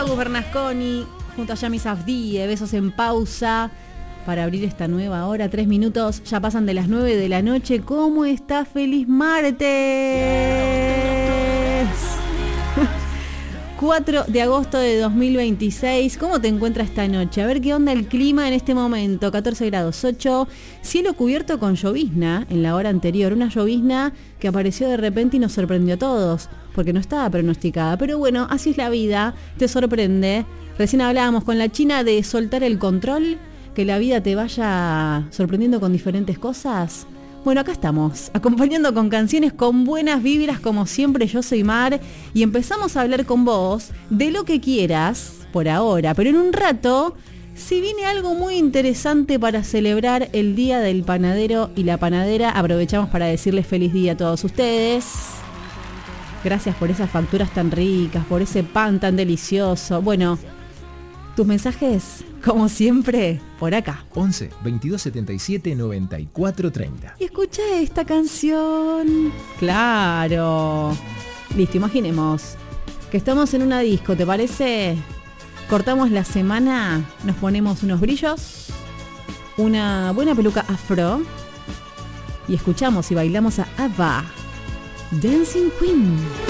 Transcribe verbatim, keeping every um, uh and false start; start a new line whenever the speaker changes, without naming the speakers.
Agus Bernasconi, junto a Yamis Afdie, Besos en Pausa, para abrir esta nueva hora. Tres minutos, ya pasan de las nueve de la noche. ¿Cómo está? ¡Feliz martes! cuatro de agosto de dos mil veintiséis. ¿Cómo te encuentras esta noche? A ver qué onda el clima en este momento. catorce grados ocho. Cielo cubierto con llovizna en la hora anterior. Una llovizna que apareció de repente y nos sorprendió a todos, porque no estaba pronosticada. Pero bueno, así es la vida. Te sorprende. Recién hablábamos con la China de soltar el control, que la vida te vaya sorprendiendo con diferentes cosas. Bueno, acá estamos, acompañando con canciones con buenas vibras, como siempre. Yo soy Mar y empezamos a hablar con vos de lo que quieras por ahora, pero en un rato si viene algo muy interesante para celebrar el Día del Panadero y la Panadera. Aprovechamos para decirles feliz día a todos ustedes. Gracias por esas facturas tan ricas, por ese pan tan delicioso. Bueno, tus mensajes, como siempre, por acá.
once, veintidós setenta y siete, noventa y cuatro treinta.
Y escucha esta canción. Claro. Listo, imaginemos que estamos en una disco, ¿te parece? Cortamos la semana, nos ponemos unos brillos, una buena peluca afro y escuchamos y bailamos a Ava, Dancing Queen.